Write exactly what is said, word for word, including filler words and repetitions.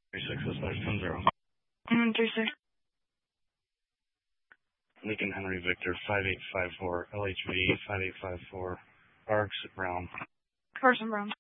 three six is five ten zero. Mm, three six. Lincoln Henry Victor five eight five four, L H V five eight five four, Arcs Brown. Carson Brown.